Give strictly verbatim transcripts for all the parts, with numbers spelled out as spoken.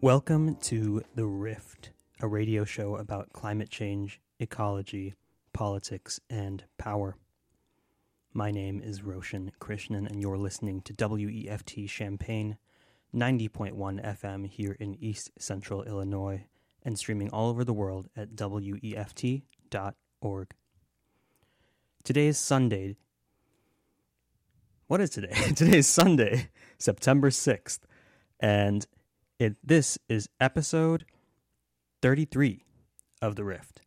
Welcome to The Rift, a radio show about climate change, ecology, politics, and power. My name is Roshan Krishnan, and you're listening to W E F T Champaign, ninety point one F M here in East Central Illinois, and streaming all over the world at W E F T dot org. Today is Sunday. What is today? Today is Sunday, September sixth, and It, this is episode thirty-three of The Rift.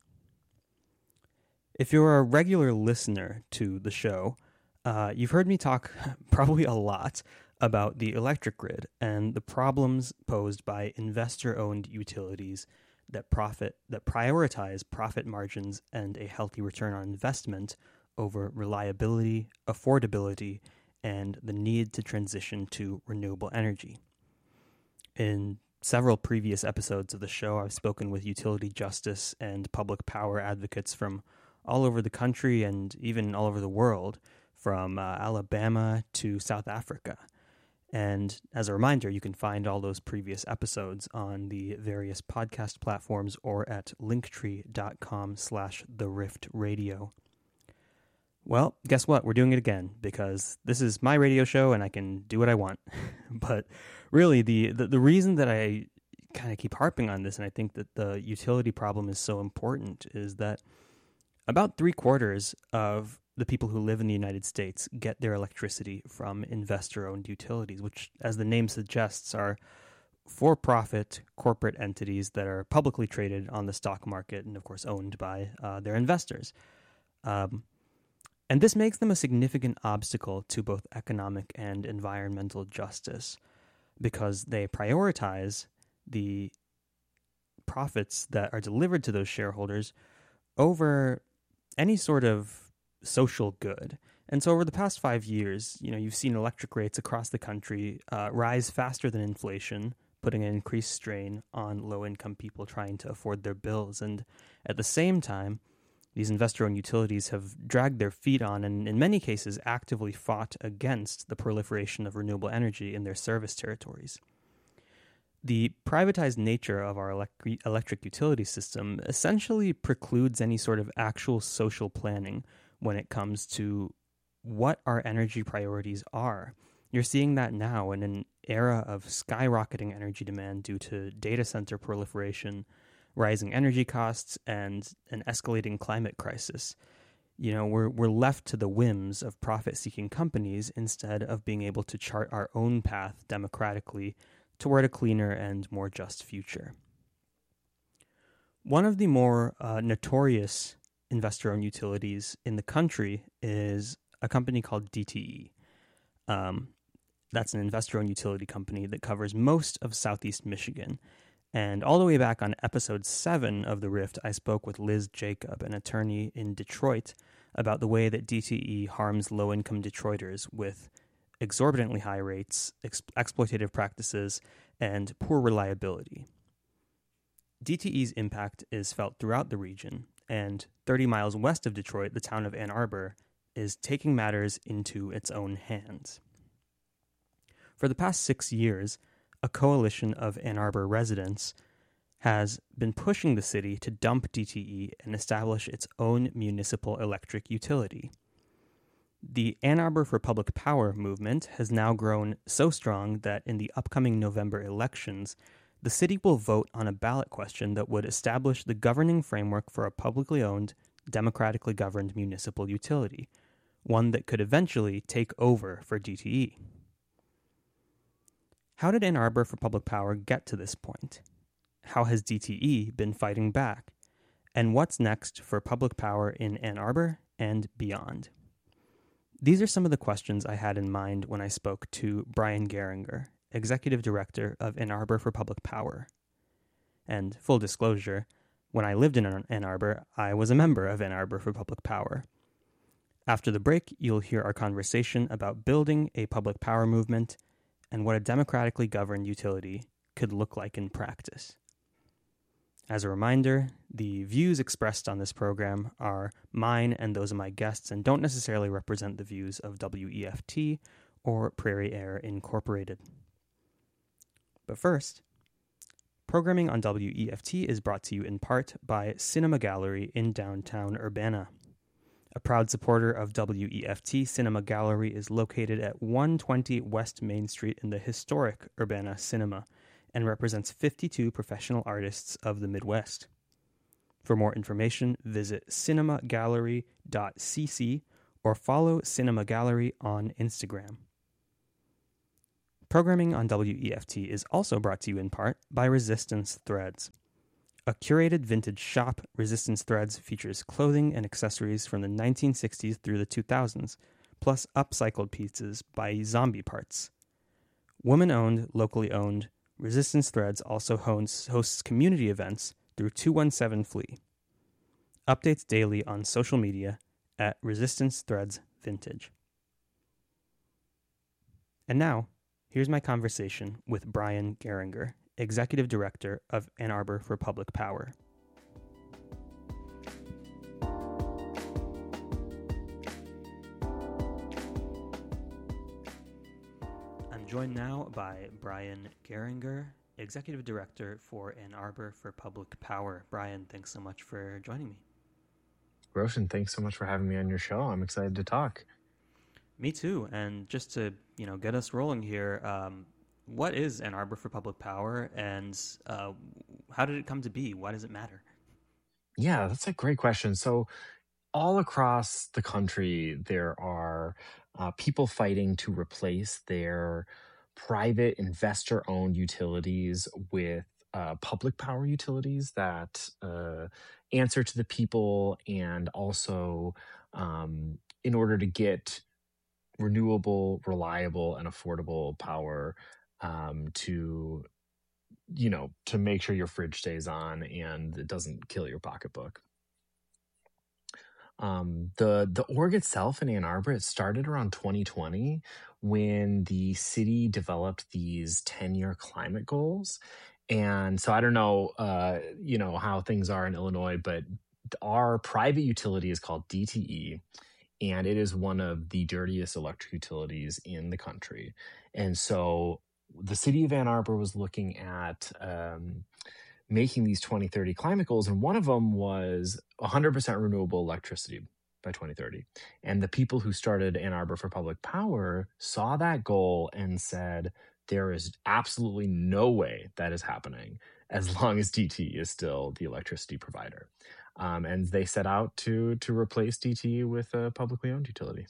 If you're a regular listener to the show, uh, you've heard me talk probably a lot about the electric grid and the problems posed by investor-owned utilities that profit that prioritize profit margins and a healthy return on investment over reliability, affordability, and the need to transition to renewable energy. In several previous episodes of the show, I've spoken with utility justice and public power advocates from all over the country and even all over the world, from uh, Alabama to South Africa. And as a reminder, you can find all those previous episodes on the various podcast platforms or at linktree.com slash the Rift Radio. Well, guess what? We're doing it again because this is my radio show and I can do what I want. But really, the, the, the reason that I kind of keep harping on this, and I think that the utility problem is so important, is that about three quarters of the people who live in the United States get their electricity from investor-owned utilities, which, as the name suggests, are for-profit corporate entities that are publicly traded on the stock market and, of course, owned by uh, their investors. Um, And this makes them a significant obstacle to both economic and environmental justice because they prioritize the profits that are delivered to those shareholders over any sort of social good. And so over the past five years, you know, you've seen electric rates across the country uh, rise faster than inflation, putting an increased strain on low-income people trying to afford their bills. And at the same time, these investor-owned utilities have dragged their feet on and, in many cases, actively fought against the proliferation of renewable energy in their service territories. The privatized nature of our elect- electric utility system essentially precludes any sort of actual social planning when it comes to what our energy priorities are. You're seeing that now in an era of skyrocketing energy demand due to data center proliferation, rising energy costs, and an escalating climate crisis. You know, we're we're left to the whims of profit-seeking companies instead of being able to chart our own path democratically toward a cleaner and more just future. One of the more uh, notorious investor-owned utilities in the country is a company called D T E. Um, that's an investor-owned utility company that covers most of Southeast Michigan. And all the way back on episode seven of The Rift, I spoke with Liz Jacob, an attorney in Detroit, about the way that D T E harms low-income Detroiters with exorbitantly high rates, ex- exploitative practices, and poor reliability. D T E's impact is felt throughout the region, and thirty miles west of Detroit, the town of Ann Arbor is taking matters into its own hands. For the past six years, a coalition of Ann Arbor residents has been pushing the city to dump D T E and establish its own municipal electric utility. The Ann Arbor for Public Power movement has now grown so strong that in the upcoming November elections, the city will vote on a ballot question that would establish the governing framework for a publicly owned, democratically governed municipal utility, one that could eventually take over for D T E. How did Ann Arbor for Public Power get to this point? How has D T E been fighting back? And what's next for public power in Ann Arbor and beyond? These are some of the questions I had in mind when I spoke to Brian Geringer, Executive Director of Ann Arbor for Public Power. And full disclosure, when I lived in Ann Arbor, I was a member of Ann Arbor for Public Power. After the break, you'll hear our conversation about building a public power movement and what a democratically governed utility could look like in practice. As a reminder, the views expressed on this program are mine and those of my guests and don't necessarily represent the views of W E F T or Prairie Air Incorporated. But first, Programming on W E F T is brought to you in part by Cinema Gallery in downtown Urbana. A proud supporter of W E F T, Cinema Gallery is located at one twenty West Main Street in the historic Urbana Cinema and represents fifty-two professional artists of the Midwest. For more information, visit cinema gallery dot c c or follow Cinema Gallery on Instagram. Programming on W E F T is also brought to you in part by Resistance Threads. A curated vintage shop, Resistance Threads features clothing and accessories from the nineteen sixties through the two thousands, plus upcycled pieces by Zombie Parts. Woman-owned, locally owned, Resistance Threads also hosts, hosts community events through two one seven Flea. Updates daily on social media at Resistance Threads Vintage. And now, here's my conversation with Brian Geringer, Executive Director of Ann Arbor for Public Power. I'm joined now by Brian Geringer, Executive Director for Ann Arbor for Public Power. Brian, thanks so much for joining me. Roshan, thanks so much for having me on your show. I'm excited to talk. Me too. And just to, you know, get us rolling here, um, what is Ann Arbor for Public Power, and uh, how did it come to be? Why does it matter? Yeah, that's a great question. So all across the country, there are uh, people fighting to replace their private investor-owned utilities with uh, public power utilities that uh, answer to the people, and also um, in order to get renewable, reliable, and affordable power um, to, you know, to make sure your fridge stays on and it doesn't kill your pocketbook. Um, the the org itself in Ann Arbor, it started around twenty twenty when the city developed these ten-year climate goals. And so I don't know, uh, you know, how things are in Illinois, but our private utility is called D T E, and it is one of the dirtiest electric utilities in the country. And so the city of Ann Arbor was looking at um, making these twenty thirty climate goals, and one of them was one hundred percent renewable electricity by twenty thirty. And the people who started Ann Arbor for Public Power saw that goal and said, there is absolutely no way that is happening as long as D T E is still the electricity provider. Um, and they set out to to replace D T E with a publicly owned utility.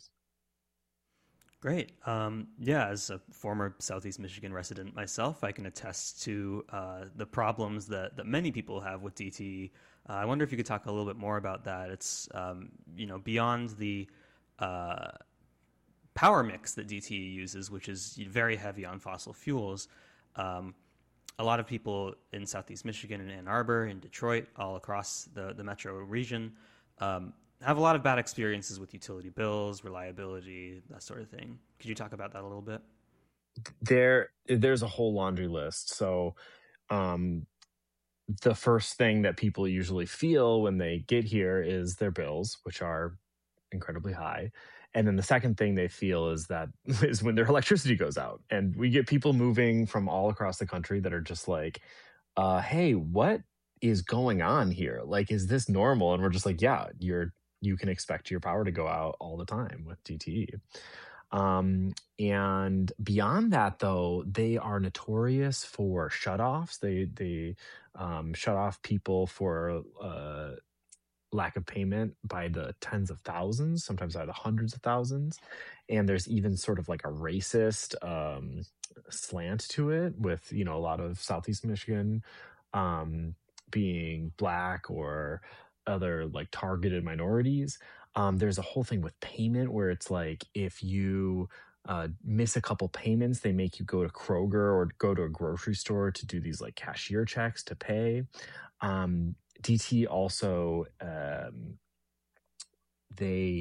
Great. Um, yeah, as a former Southeast Michigan resident myself, I can attest to uh, the problems that, that many people have with D T E. Uh, I wonder if you could talk a little bit more about that. It's, um, you know, beyond the uh, power mix that D T E uses, which is very heavy on fossil fuels. Um, a lot of people in Southeast Michigan and Ann Arbor, in Detroit, all across the, the metro region, um, have a lot of bad experiences with utility bills, reliability, that sort of thing. Could you talk about that a little bit? There, there's a whole laundry list. So um, the first thing that people usually feel when they get here is their bills, which are incredibly high. And then the second thing they feel is that is when their electricity goes out. And we get people moving from all across the country that are just like, uh, hey, what is going on here? Like, is this normal? And we're just like, yeah, you're you can expect your power to go out all the time with D T E. Um, and beyond that, though, they are notorious for shutoffs. They they um, shut off people for uh, lack of payment by the tens of thousands, sometimes by the hundreds of thousands. And there's even sort of like a racist um, slant to it, with, you know, a lot of Southeast Michigan um, being Black or other like targeted minorities. Um, there's a whole thing with payment where it's like, if you uh, miss a couple payments, they make you go to Kroger or go to a grocery store to do these like cashier checks to pay. Um, D T also, um, they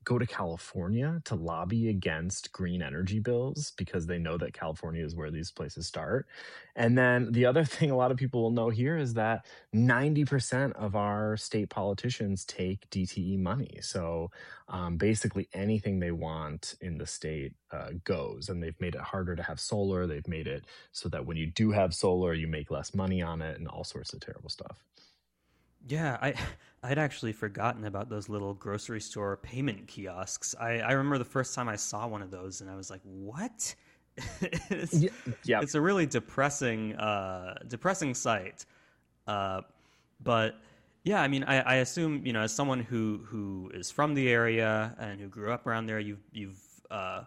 go to California to lobby against green energy bills because they know that California is where these places start. And then the other thing a lot of people will know here is that ninety percent of our state politicians take D T E money. So um, basically anything they want in the state uh, goes. And they've made it harder to have solar. They've made it so that when you do have solar, you make less money on it and all sorts of terrible stuff. Yeah, I I'd actually forgotten about those little grocery store payment kiosks. I, I remember the first time I saw one of those, and I was like, "What?" it's, Yeah. Yep. it's a really depressing uh, depressing sight. Uh, but yeah, I mean, I, I assume, you know, as someone who who is from the area and who grew up around there, you've you've uh,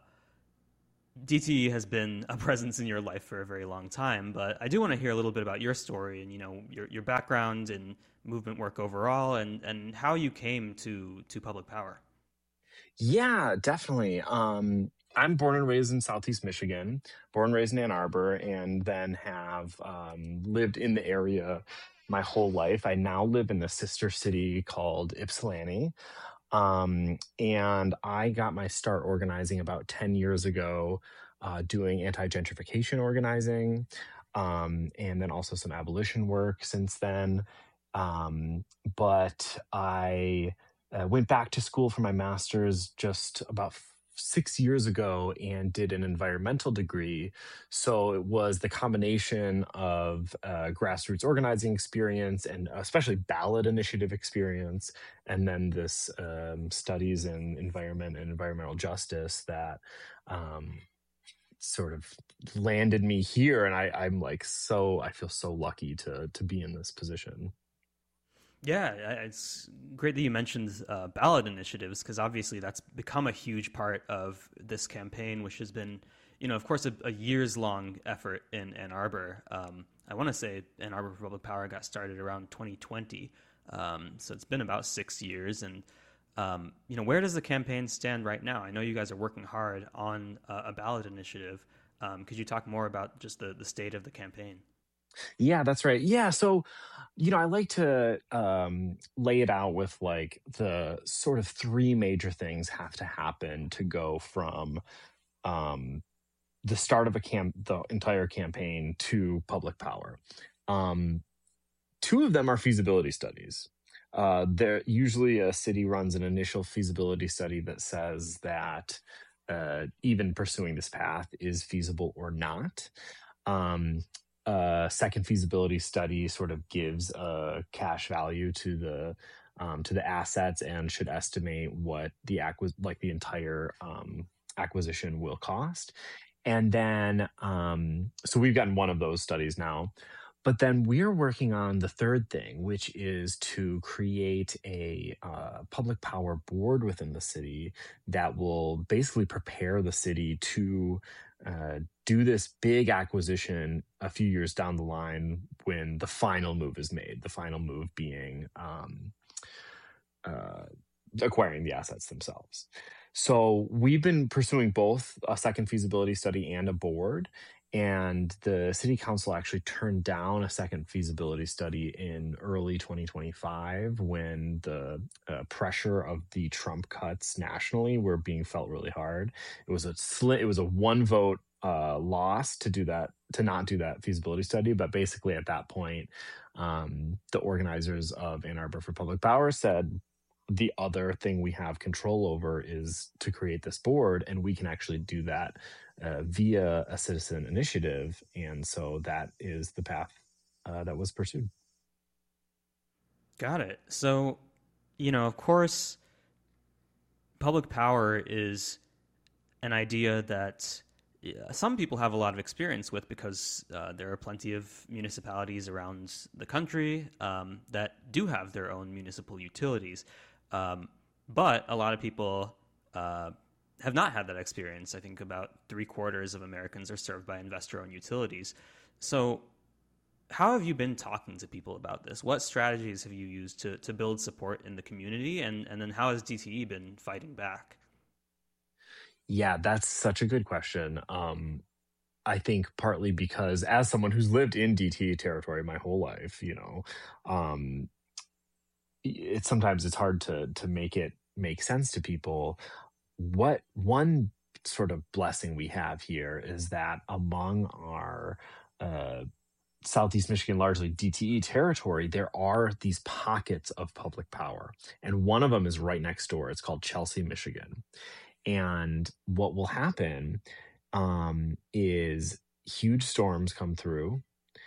D T E has been a presence in your life for a very long time, but I do want to hear a little bit about your story and, you know, your your background and movement work overall, and and how you came to to public power. Yeah, definitely. Um, I'm born and raised in Southeast Michigan, born and raised in Ann Arbor, and then have um, lived in the area my whole life. I now live in the sister city called Ypsilanti. Um, and I got my start organizing about ten years ago, uh, doing anti gentrification organizing, um, and then also some abolition work since then. Um, but I uh, went back to school for my master's just about f- six years ago and did an environmental degree. So it was the combination of uh, grassroots organizing experience and especially ballot initiative experience, and then this um, studies in environment and environmental justice that um, sort of landed me here. And I, I'm like, so I feel so lucky to to be in this position. Yeah, it's great that you mentioned uh, ballot initiatives, because obviously that's become a huge part of this campaign, which has been, you know, of course, a, a years long effort in Ann Arbor. Um, I want to say Ann Arbor for Public Power got started around twenty twenty. Um, so it's been about six years. And, um, you know, where does the campaign stand right now? I know you guys are working hard on a, a ballot initiative. Um, could you talk more about just the, the state of the campaign? Yeah, that's right. Yeah, so you know, I like to um, lay it out with like the sort of three major things have to happen to go from um, the start of a camp, the entire campaign to public power. Um, Two of them are feasibility studies. Uh, there usually a city runs an initial feasibility study that says that uh, even pursuing this path is feasible or not. Um, a second feasibility study sort of gives a cash value to the um, to the assets and should estimate what the acquis- like the entire um, acquisition will cost. And then, um, so we've gotten one of those studies now. But then we're working on the third thing, which is to create a uh, public power board within the city that will basically prepare the city to uh, do this big acquisition a few years down the line when the final move is made. The final move being um, uh, acquiring the assets themselves. So we've been pursuing both a second feasibility study and a board. And the city council actually turned down a second feasibility study in early twenty twenty-five when the uh, pressure of the Trump cuts nationally were being felt really hard. It was a sli- it was a one vote uh, loss to do that, to not do that feasibility study. But basically, at that point, um, the organizers of Ann Arbor for Public Power said, the other thing we have control over is to create this board, and we can actually do that uh, via a citizen initiative. And so that is the path uh, that was pursued. Got it. So, you know, of course, public power is an idea that yeah, some people have a lot of experience with, because uh, there are plenty of municipalities around the country um, that do have their own municipal utilities. Um, but a lot of people uh, have not had that experience. I think about three quarters of Americans are served by investor-owned utilities. So how have you been talking to people about this? What strategies have you used to, to build support in the community? And, and then how has D T E been fighting back? Yeah, that's such a good question. Um, I think partly because as someone who's lived in D T E territory my whole life, you know, um, it sometimes it's hard to to make it make sense to people, what one sort of blessing we have here is that among our uh, Southeast Michigan, largely D T E territory, there are these pockets of public power. And one of them is right next door. It's called Chelsea, Michigan. And what will happen um, is huge storms come through.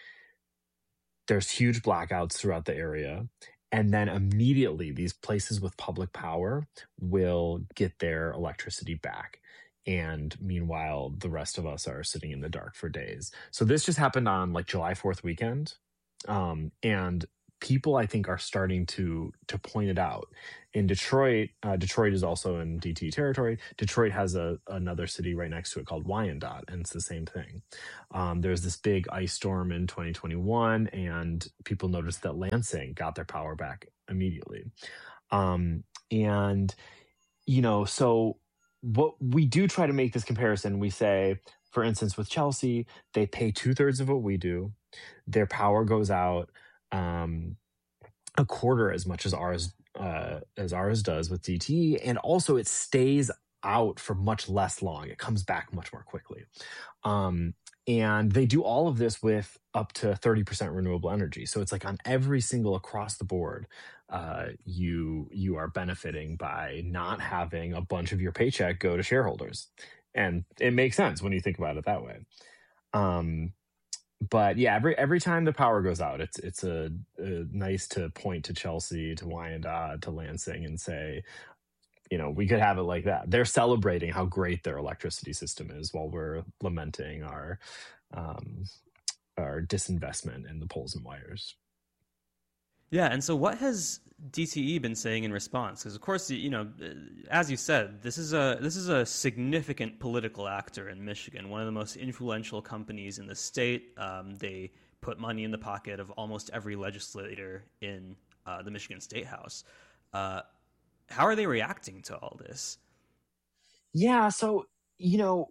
There's huge blackouts throughout the area. And then immediately these places with public power will get their electricity back. And meanwhile, the rest of us are sitting in the dark for days. So this just happened on like July fourth weekend. Um, and people, I think, are starting to to point it out. In Detroit, uh, Detroit is also in D T territory. Detroit has a another city right next to it called Wyandotte, and it's the same thing. Um, there's this big ice storm in twenty twenty-one, and people noticed that Lansing got their power back immediately. Um, and, you know, so what we do try to make this comparison. We say, for instance, with Chelsea, they pay two thirds of what we do. Their power goes out um, a quarter as much as ours uh, as ours does with D T E, and also it stays out for much less long. It comes back much more quickly, um, and they do all of this with up to thirty percent renewable energy. So it's like on every single across the board, uh, you you are benefiting by not having a bunch of your paycheck go to shareholders, and it makes sense when you think about it that way. Um, but yeah, every every time the power goes out, it's it's a, a nice to point to Chelsea, to Wyandotte, to Lansing, and say, you know, we could have it like that. They're celebrating how great their electricity system is, while we're lamenting our um, our disinvestment in the poles and wires. Yeah, and so what has D T E been saying in response? Because of course, you know, as you said, this is a this is a significant political actor in Michigan, one of the most influential companies in the state. Um, they put money in the pocket of almost every legislator in uh, the Michigan State House. Uh, how are they reacting to all this? Yeah, so, you know,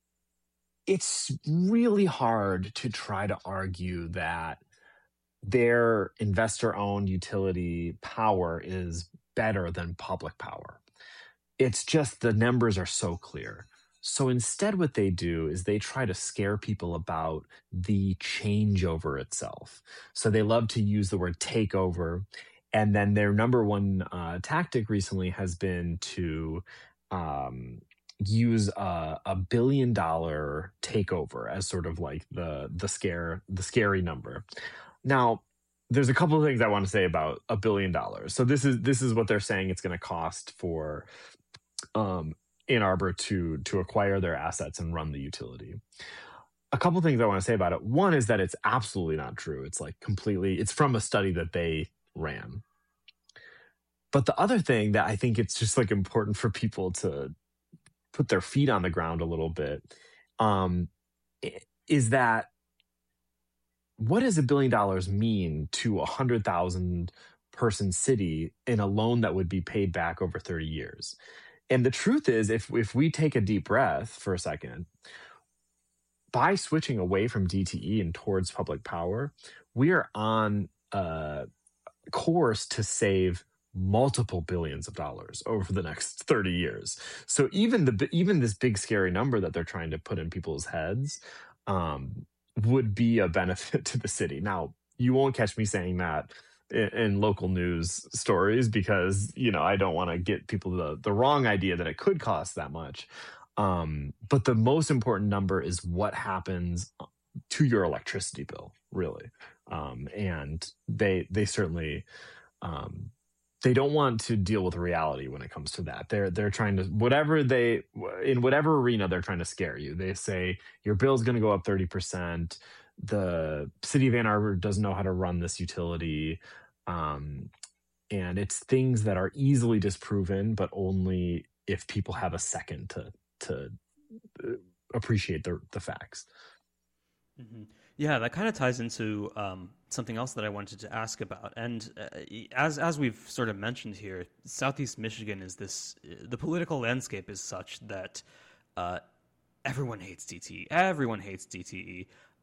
it's really hard to try to argue that their investor-owned utility power is better than public power. It's just the numbers are so clear. So instead, what they do is they try to scare people about the changeover itself. So they love to use the word takeover. And then their number one uh, tactic recently has been to um, use a, a billion dollar takeover as sort of like the the scare the scary number. Now, there's a couple of things I want to say about a billion dollars. So this is this is what they're saying it's going to cost for um, Ann Arbor to to acquire their assets and run the utility. A couple of things I want to say about it. One is that it's absolutely not true. It's like completely. It's from a study that they ran. But the other thing that I think it's just like important for people to put their feet on the ground a little bit um, is that. What does a billion dollars mean to a hundred thousand person city in a loan that would be paid back over thirty years? And the truth is, if if we take a deep breath for a second, by switching away from D T E and towards public power, we are on a course to save multiple billions of dollars over the next thirty years. So even the even this big scary number that they're trying to put in people's heads um, would be a benefit to the city. Now, you won't catch me saying that in, in local news stories because, you know, I don't want to get people the, the wrong idea that it could cost that much. Um, but the most important number is what happens to your electricity bill, really. Um, and they they certainly um, they don't want to deal with reality when it comes to that. They're they're trying to whatever they in whatever arena they're trying to scare you. They say your bill's going to go up thirty percent. The city of Ann Arbor doesn't know how to run this utility, um, and it's things that are easily disproven, but only if people have a second to to appreciate the the facts. Mm-hmm. Yeah, that kind of ties into um, something else that I wanted to ask about. And uh, as as we've sort of mentioned here, Southeast Michigan is this. The political landscape is such that uh, everyone hates D T E. Everyone hates D T E.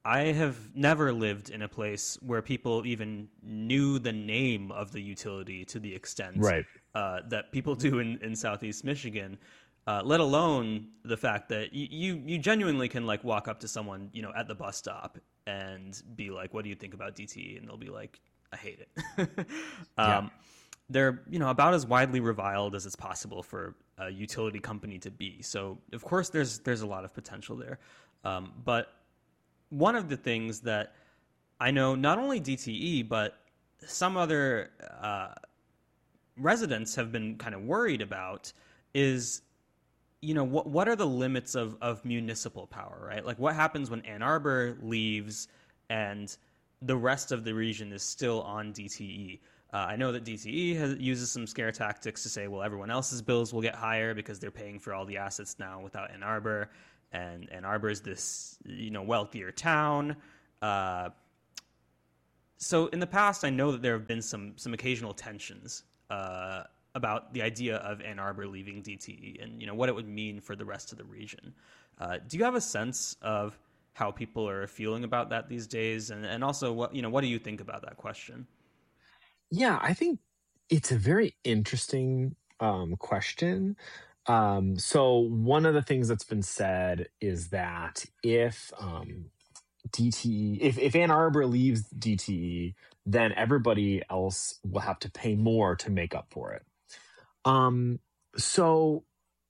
I have never lived in a place where people even knew the name of the utility to the extent Right. uh, that people do in, in Southeast Michigan. Uh, let alone the fact that y- you you genuinely can like walk up to someone, you know, at the bus stop and be like, "What do you think about D T E?" And they'll be like, "I hate it." Yeah. um, they're, you know, about as widely reviled as it's possible for a utility company to be. So of course there's there's a lot of potential there. Um, but one of the things that I know not only D T E but some other uh, residents have been kind of worried about is, you know, what what are the limits of of municipal power, right? Like what happens when Ann Arbor leaves and the rest of the region is still on D T E? Uh, I know that D T E has, uses some scare tactics to say, well, everyone else's bills will get higher because they're paying for all the assets now without Ann Arbor, and Ann Arbor is this, you know, wealthier town. Uh, so in the past, I know that there have been some some occasional tensions uh, about the idea of Ann Arbor leaving D T E and, you know, what it would mean for the rest of the region. Uh, do you have a sense of how people are feeling about that these days, and and also what you know what do you think about that question? Yeah, I think it's a very interesting um, question. Um, so one of the things that's been said is that if um, D T E, if, if Ann Arbor leaves D T E, then everybody else will have to pay more to make up for it. Um, so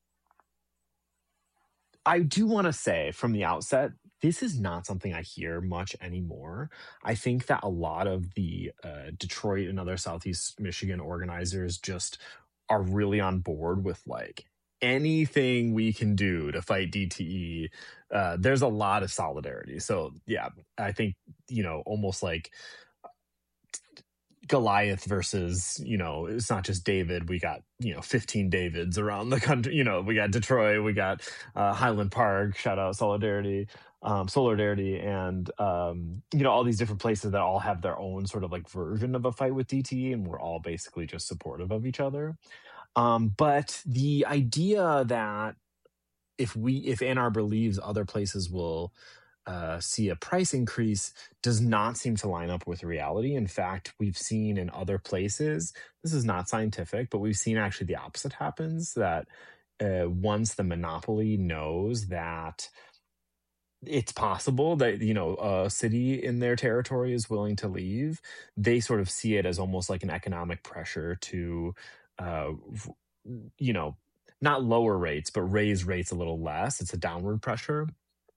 I do want to say from the outset, this is not something I hear much anymore. I think that a lot of the uh, Detroit and other Southeast Michigan organizers just are really on board with like anything we can do to fight D T E. Uh, there's a lot of solidarity. So yeah, I think, you know, almost like Goliath versus, you know, it's not just David. We got, you know, fifteen Davids around the country. You know, we got Detroit, we got uh, Highland Park, shout out Solidarity, um, Solidarity, and, um, you know, all these different places that all have their own sort of like version of a fight with D T E, and we're all basically just supportive of each other. Um, but the idea that if we, if Ann Arbor leaves, other places will uh, see a price increase does not seem to line up with reality. In fact, we've seen in other places, this is not scientific, but we've seen actually the opposite happens, that uh, once the monopoly knows that it's possible that, you know, a city in their territory is willing to leave, they sort of see it as almost like an economic pressure to, uh, you know, not lower rates, but raise rates a little less. It's a downward pressure.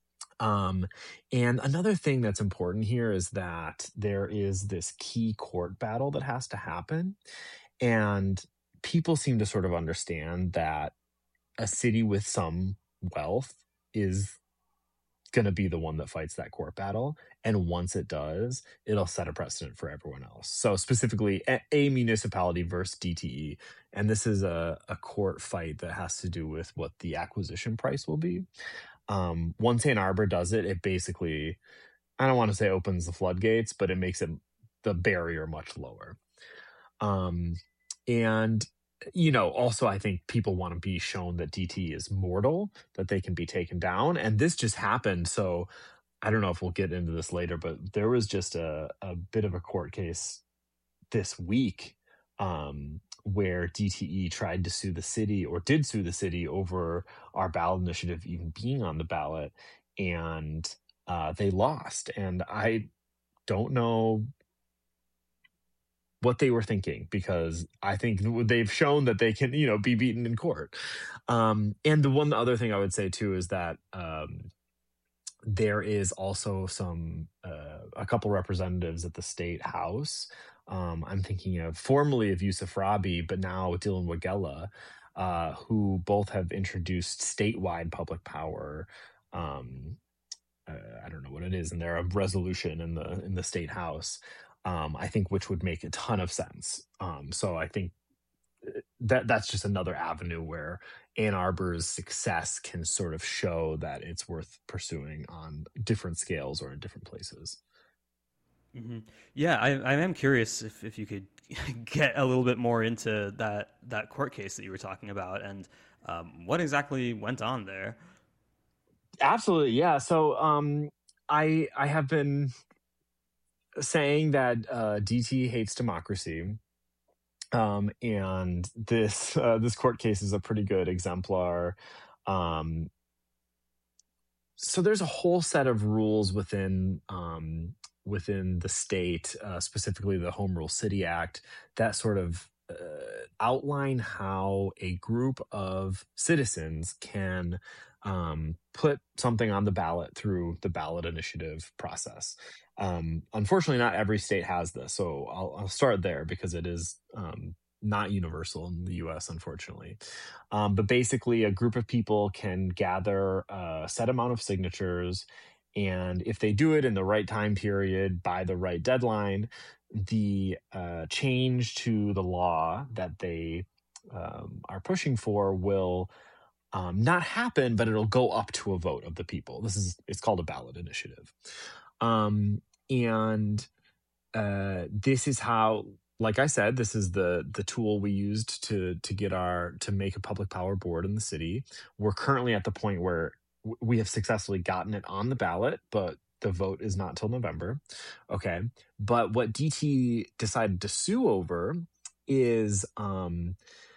Um, and another thing that's important here is that there is this key court battle that has to happen. And people seem to sort of understand that a city with some wealth is going to be the one that fights that court battle. And once it does, it'll set a precedent for everyone else. So specifically a, a municipality versus D T E. And this is a, a court fight that has to do with what the acquisition price will be. Um, once Ann Arbor does it, it basically, I don't want to say opens the floodgates, but it makes it the barrier much lower. Um, and, you know, also I think people want to be shown that D T E is mortal, that they can be taken down. And this just happened. So I don't know if we'll get into this later, but there was just a, a bit of a court case this week um, where D T E tried to sue the city, or did sue the city, over our ballot initiative even being on the ballot, and uh, they lost. And I don't know what they were thinking, because I think they've shown that they can, you know, be beaten in court. Um, and the one other thing I would say too is that um, there is also some uh, a couple representatives at the state house. Um, I'm thinking of formerly of Yusuf Rabi, but now Dylan Wagella, uh, who both have introduced statewide public power. Um, uh, I don't know what it is, and they're a resolution in the in the state house. Um, I think which would make a ton of sense. Um, so I think that that's just another avenue where Ann Arbor's success can sort of show that it's worth pursuing on different scales or in different places. Mm-hmm. Yeah, I, I am curious if, if you could get a little bit more into that that court case that you were talking about, and um, what exactly went on there. Absolutely, yeah. So um, I I have been saying that uh, D T hates democracy, um, and this uh, this court case is a pretty good exemplar. Um, so there's a whole set of rules within um, within the state, uh, specifically the Home Rule City Act, that sort of uh, outline how a group of citizens can um, put something on the ballot through the ballot initiative process. Um, unfortunately, not every state has this, so I'll, I'll start there because it is um, not universal in the U S, unfortunately. Um, but basically, a group of people can gather a set amount of signatures, and if they do it in the right time period by the right deadline, the uh, change to the law that they um, are pushing for will um, not happen, but it'll go up to a vote of the people. This is it's called a ballot initiative, um, and uh, this is how. Like I said, this is the the tool we used to to get our to make a public power board in the city. We're currently at the point where w- we have successfully gotten it on the ballot, but the vote is not till November. Okay, but what D T decided to sue over is um,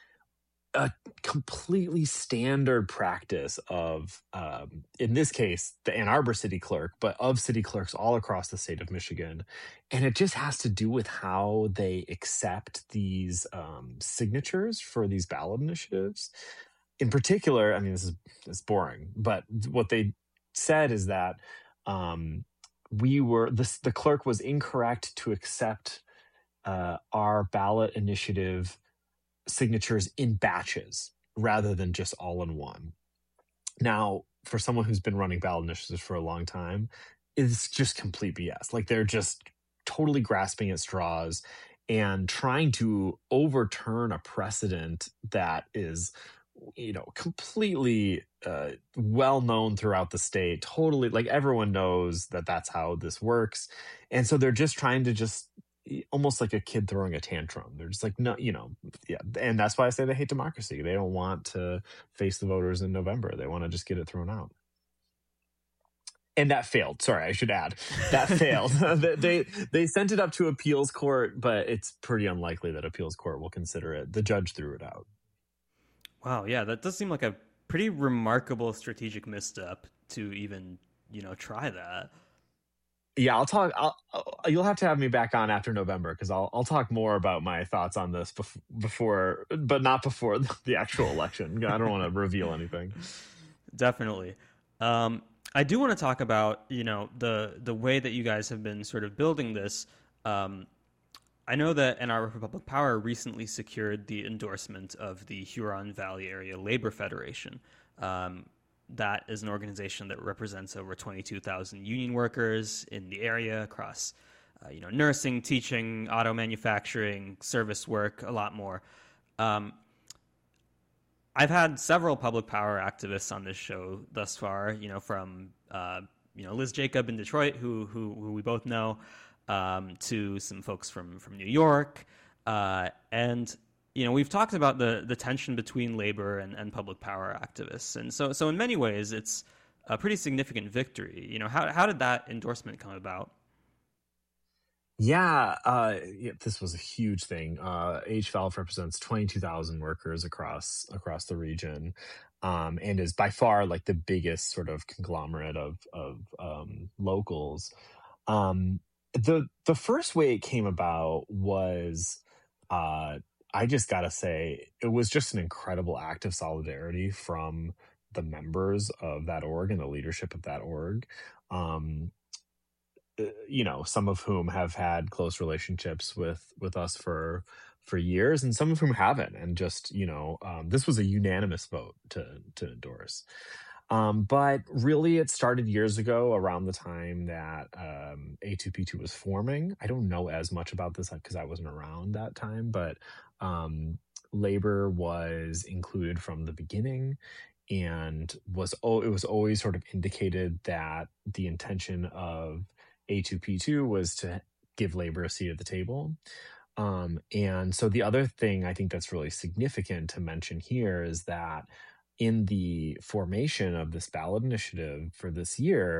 a completely standard practice of, um, in this case, the Ann Arbor city clerk, but of city clerks all across the state of Michigan. And it just has to do with how they accept these um, signatures for these ballot initiatives. In particular, I mean, this is it's boring, but what they said is that um, we were, this, the clerk was incorrect to accept uh, our ballot initiative signatures in batches rather than just all in one. Now, for someone who's been running ballot initiatives for a long time, it's just complete B S. Like they're just totally grasping at straws and trying to overturn a precedent that is, you know, completely uh, well known throughout the state. Totally, like everyone knows that that's how this works, and so they're just trying to just almost like a kid throwing a tantrum. They're just like, no, you know, yeah. And that's why I say they hate democracy. They don't want to face the voters in November. They want to just get it thrown out. And that failed. Sorry, I should add that failed. they they sent it up to appeals court, but it's pretty unlikely that appeals court will consider it. The judge threw it out. Wow, yeah, that does seem like a pretty remarkable strategic misstep to even, you know, try that. Yeah, I'll talk. I'll, I'll, you'll have to have me back on after November because I'll I'll talk more about my thoughts on this bef- before, but not before the actual election. I don't want to reveal anything. Definitely. Um, I do want to talk about, you know, the the way that you guys have been sort of building this. Um, I know that Ann Arbor for Public Power recently secured the endorsement of the Huron Valley Area Labor Federation. Um, that is an organization that represents over twenty-two thousand union workers in the area across, uh, you know, nursing, teaching, auto manufacturing, service work, a lot more. Um, I've had several public power activists on this show thus far, you know, from, uh, you know, Liz Jacob in Detroit, who, who, who we both know, um, to some folks from, from New York. Uh, and, you know, we've talked about the, the tension between labor and, and public power activists. And so, so in many ways, it's a pretty significant victory. You know, how, how did that endorsement come about? Yeah, uh, yeah, this was a huge thing. Uh, H V A L F represents twenty-two thousand workers across across the region, um, and is by far like the biggest sort of conglomerate of of um, locals. Um, the the first way it came about was, uh, I just gotta say, it was just an incredible act of solidarity from the members of that org and the leadership of that org. Um, you know, some of whom have had close relationships with with us for for years, and some of whom haven't. And just, you know, um, this was a unanimous vote to to endorse. Um, but really, it started years ago, around the time that um, A two P two was forming. I don't know as much about this because I wasn't around that time, but um, labor was included from the beginning, and was oh, it was always sort of indicated that the intention of A two P two was to give labor a seat at the table. Um, and so the other thing I think that's really significant to mention here is that in the formation of this ballot initiative for this year,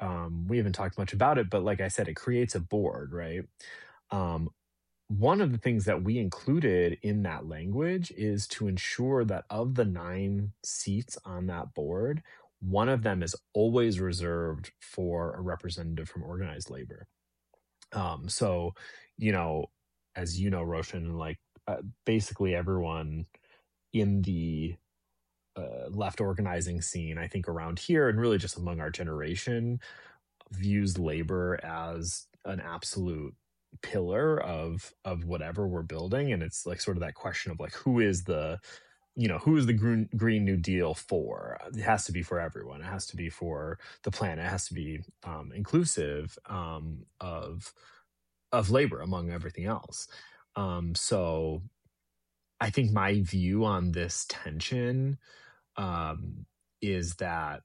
um, we haven't talked much about it, but like I said, it creates a board, right? Um, one of the things that we included in that language is to ensure that of the nine seats on that board, one of them is always reserved for a representative from organized labor. Um, so, you know, as you know, Roshan, like uh, basically everyone in the uh, left organizing scene, I think around here and really just among our generation, views labor as an absolute pillar of of whatever we're building. And it's like sort of that question of like, who is the, you know, who is the green, green New Deal for? It has to be for everyone. It has to be for the planet. It has to be um, inclusive um, of of labor among everything else. Um, so I think my view on this tension um, is that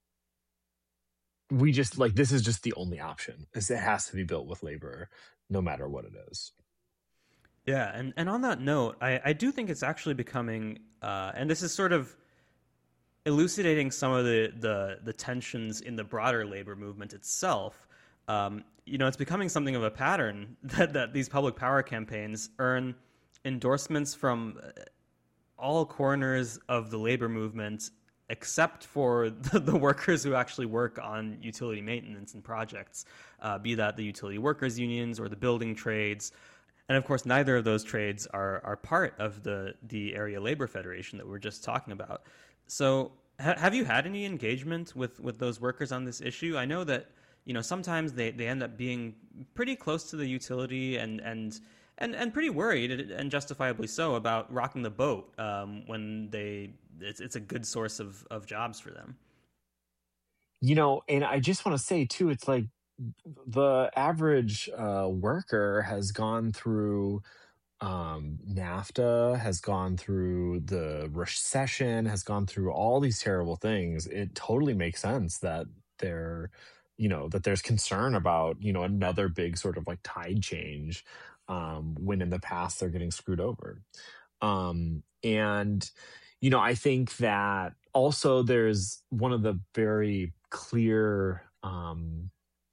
we just like, this is just the only option, is it has to be built with labor no matter what it is. Yeah, and, and on that note, I, I do think it's actually becoming, uh, and this is sort of elucidating some of the, the, the tensions in the broader labor movement itself. Um, you know, it's becoming something of a pattern that, that these public power campaigns earn endorsements from all corners of the labor movement, except for the, the workers who actually work on utility maintenance and projects, uh, be that the utility workers unions or the building trades. And of course, neither of those trades are are part of the the area labor federation that we were just talking about. So, ha- have you had any engagement with, with those workers on this issue? I know that, you know, sometimes they, they end up being pretty close to the utility and and and, and pretty worried, and justifiably so, about rocking the boat um, when they it's it's a good source of of jobs for them. You know, and I just want to say too, it's like the average uh, worker has gone through um, NAFTA, has gone through the recession, has gone through all these terrible things. It totally makes sense that they're, you know, that there's concern about, you know, another big sort of like tide change um, when in the past they're getting screwed over. Um, and, you know, I think that also there's one of the very clear um,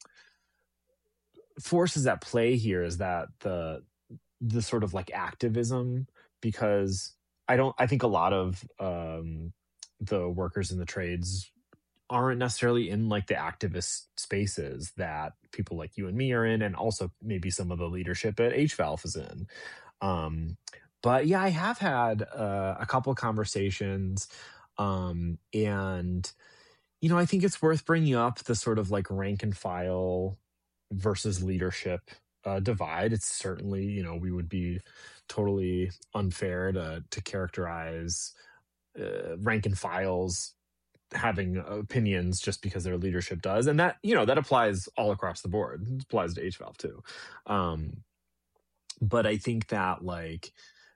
forces at play here is that the the sort of like activism, because I don't I think a lot of um the workers in the trades aren't necessarily in like the activist spaces that people like you and me are in, and also maybe some of the leadership at H V A L F is in. Um but yeah, I have had uh, a couple conversations um and you know, I think it's worth bringing up the sort of like rank and file versus leadership uh, divide. It's certainly, you know, we would be totally unfair to to characterize uh, rank and files having opinions just because their leadership does, and that, you know, that applies all across the board. It applies to H V A L F too. Um, but I think that like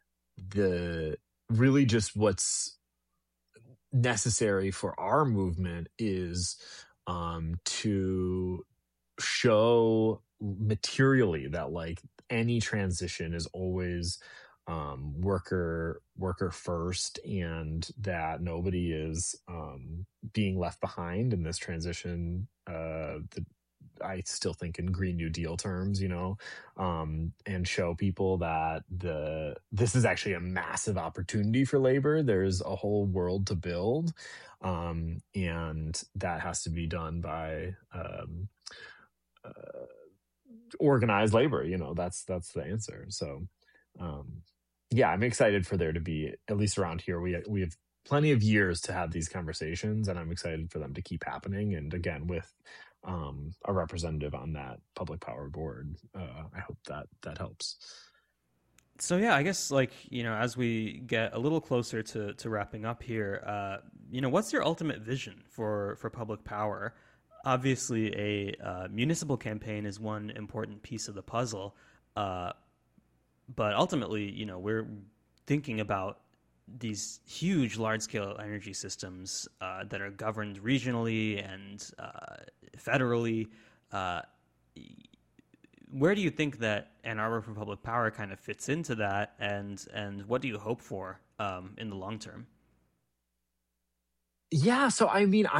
the really just what's necessary for our movement is um, to show materially that like any transition is always um, worker worker first, and that nobody is um, being left behind in this transition. Uh, the, I still think in Green New Deal terms, you know, um, and show people that the this is actually a massive opportunity for labor. There's a whole world to build, um, and that has to be done by um, uh, organized labor. You know, that's that's the answer. So, um, yeah, I'm excited for there to be, at least around here, we we have plenty of years to have these conversations, and I'm excited for them to keep happening. And again, with um, a representative on that public power board, uh, I hope that that helps. So yeah, I guess like, you know, as we get a little closer to, to wrapping up here, uh, you know, what's your ultimate vision for, for public power? Obviously, a uh, municipal campaign is one important piece of the puzzle, uh, but ultimately, you know, we're thinking about these huge, large-scale energy systems uh, that are governed regionally and uh, federally. Uh, where do you think that Ann Arbor for Public Power kind of fits into that, and and what do you hope for um, in the long term? Yeah, so I mean, I'm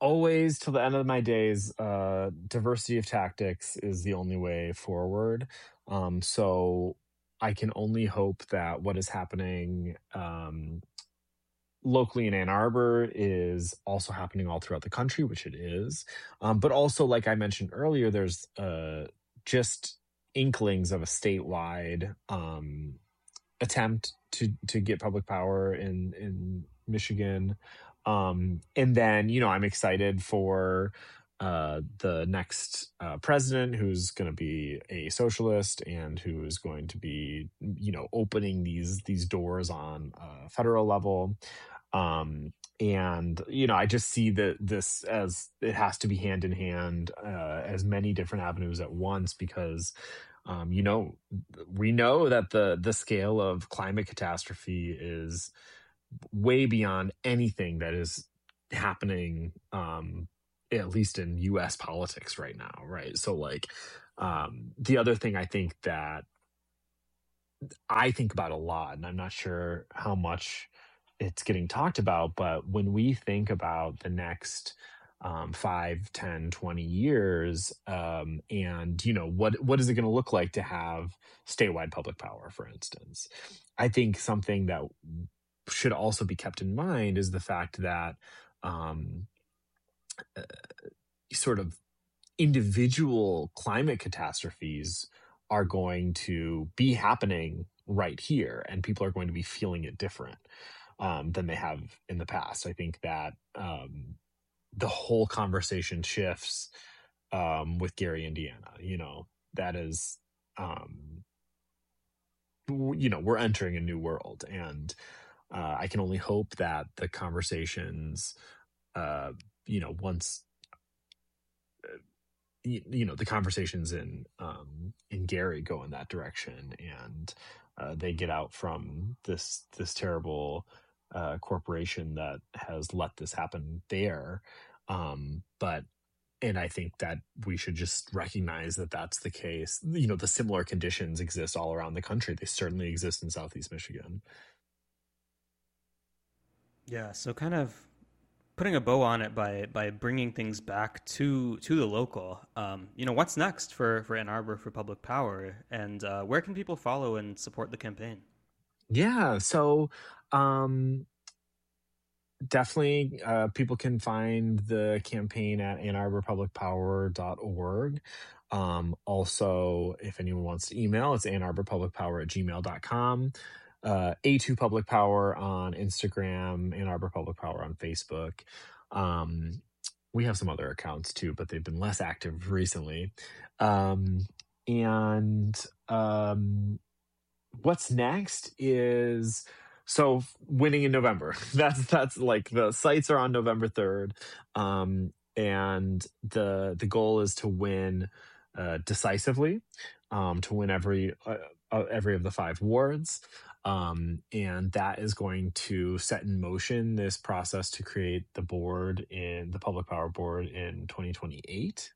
always, till the end of my days, uh, diversity of tactics is the only way forward. Um, so I can only hope that what is happening um, locally in Ann Arbor is also happening all throughout the country, which it is. Um, but also, like I mentioned earlier, there's uh, just inklings of a statewide um, attempt to to get public power in in Michigan. Um, and then, you know, I'm excited for uh, the next uh, president, who's going to be a socialist and who is going to be, you know, opening these these doors on a federal level. Um, and you know, I just see that this as it has to be hand in hand, uh, as many different avenues at once, because um, you know, we know that the the scale of climate catastrophe is way beyond anything that is happening, um, at least in U S politics right now, right? So, like, um, the other thing I think that I think about a lot, and I'm not sure how much it's getting talked about, but when we think about the next um, five, ten, twenty years, um, and, you know, what, what is it going to look like to have statewide public power, for instance? I think something that should also be kept in mind is the fact that um, uh, sort of individual climate catastrophes are going to be happening right here, and people are going to be feeling it different um, than they have in the past. I think that um, the whole conversation shifts um, with Gary, Indiana. You know, that is, um, w- you know, we're entering a new world, and uh, I can only hope that the conversations, uh, you know, once you, you know the conversations in um in Gary go in that direction, and uh, they get out from this this terrible uh corporation that has let this happen there. Um but and I think that we should just recognize that that's the case. You know, the similar conditions exist all around the country. They certainly exist in Southeast Michigan. Yeah, so kind of putting a bow on it by by bringing things back to to the local. Um, you know, what's next for for Ann Arbor for Public Power, and uh, where can people follow and support the campaign? Yeah, so um definitely, uh, people can find the campaign at ann arbor public power dot org. Um, also, if anyone wants to email, it's ann arbor public power at gmail dot com. Uh, A two Public Power on Instagram, Ann Arbor Public Power on Facebook. Um, we have some other accounts too, but they've been less active recently. Um, and um, what's next is so winning in November. That's that's like the sites are on November third, um, and the the goal is to win uh, decisively, um, to win every uh, uh, every of the five wards. Um, and that is going to set in motion this process to create the board in the Public Power Board in twenty twenty-eight.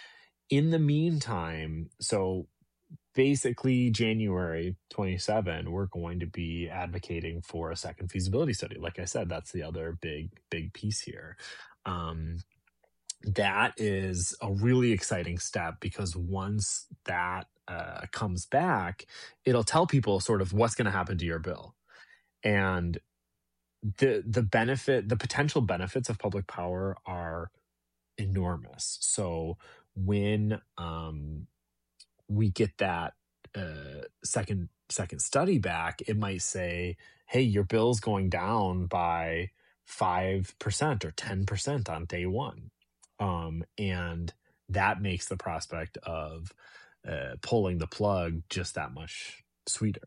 In the meantime, so basically January twenty-seventh, we're going to be advocating for a second feasibility study. Like I said, that's the other big, big piece here. Um, that is a really exciting step, because once that uh, comes back, it'll tell people sort of what's going to happen to your bill. And the the benefit, the potential benefits of public power are enormous. So when um, we get that uh, second second study back, it might say, "Hey, your bill's going down by five percent or ten percent on day one," um, and that makes the prospect of uh, pulling the plug just that much sweeter.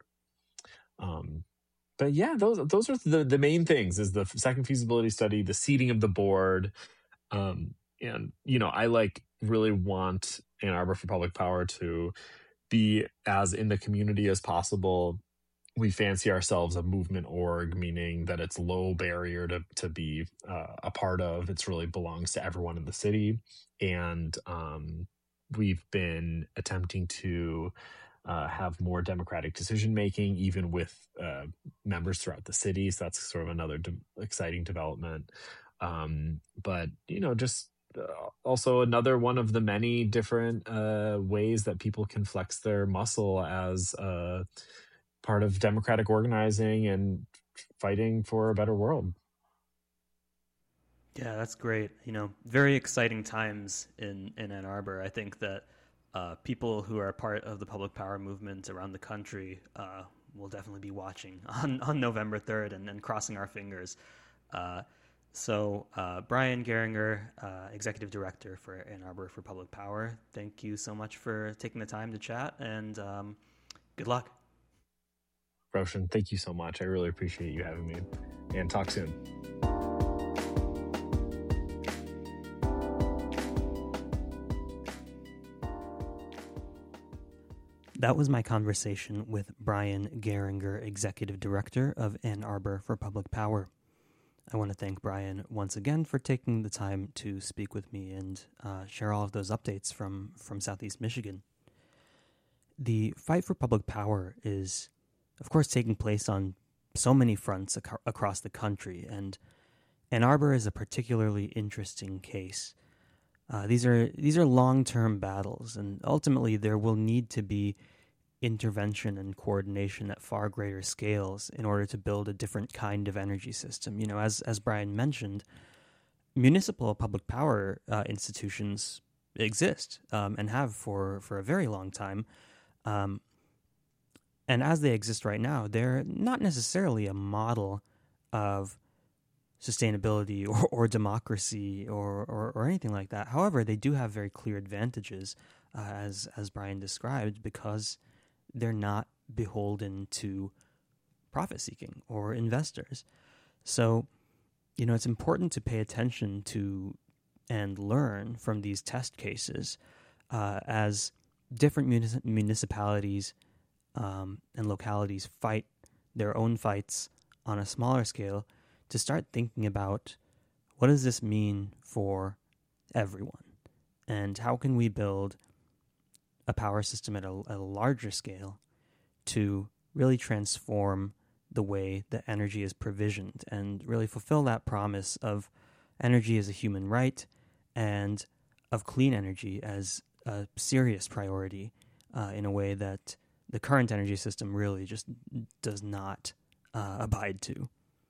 Um, but yeah, those those are the the main things: is the second feasibility study, the seating of the board, um, and you know, I like really want Ann Arbor for Public Power to be as in the community as possible. We fancy ourselves a movement org, meaning that it's low barrier to to be uh, a part of. It's really belongs to everyone in the city, and um, we've been attempting to uh, have more democratic decision making, even with uh, members throughout the city. So that's sort of another de- exciting development. Um, but, you know, just uh, also another one of the many different uh, ways that people can flex their muscle as uh, part of democratic organizing and fighting for a better world. Yeah, that's great. You know, very exciting times in, in Ann Arbor. I think that uh, people who are part of the public power movement around the country uh, will definitely be watching on, on November third and, and crossing our fingers. Uh, so, uh, Brian Geringer, uh, Executive Director for Ann Arbor for Public Power, thank you so much for taking the time to chat, and um, good luck. Roshan, thank you so much. I really appreciate you having me, and talk soon. That was my conversation with Brian Geringer, Executive Director of Ann Arbor for Public Power. I want to thank Brian once again for taking the time to speak with me and uh, share all of those updates from, from Southeast Michigan. The fight for public power is, of course, taking place on so many fronts ac- across the country, and Ann Arbor is a particularly interesting case. Uh, these are these are long-term battles, and ultimately there will need to be intervention and coordination at far greater scales in order to build a different kind of energy system. You know, as as Brian mentioned, municipal public power uh, institutions exist um, and have for, for a very long time. Um, and as they exist right now, they're not necessarily a model of sustainability or, or democracy or, or, or anything like that. However, they do have very clear advantages, uh, as as Brian described, because they're not beholden to profit seeking or investors. So, you know, it's important to pay attention to and learn from these test cases uh, as different munis- municipalities um, and localities fight their own fights on a smaller scale, to start thinking about what does this mean for everyone, and how can we build a power system at a, at a larger scale to really transform the way that energy is provisioned and really fulfill that promise of energy as a human right and of clean energy as a serious priority uh, in a way that the current energy system really just does not uh, abide to.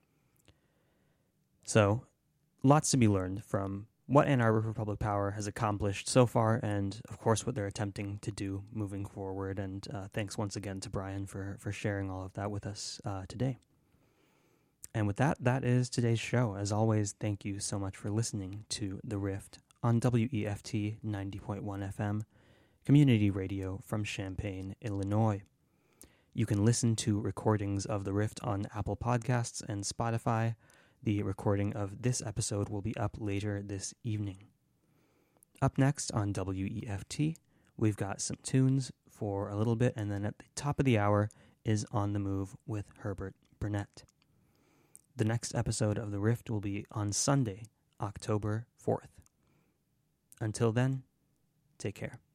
So, lots to be learned from what Ann Arbor for Public Power has accomplished so far, and of course what they're attempting to do moving forward. And uh, thanks once again to Brian for, for sharing all of that with us uh, today. And with that, that is today's show. As always, thank you so much for listening to The Rift on W E F T ninety point one F M, community radio from Champaign, Illinois. You can listen to recordings of The Rift on Apple Podcasts and Spotify. The recording of this episode will be up later this evening. Up next on W E F T, we've got some tunes for a little bit, and then at the top of the hour is On the Move with Herbert Burnett. The next episode of The Rift will be on Sunday, October fourth. Until then, take care.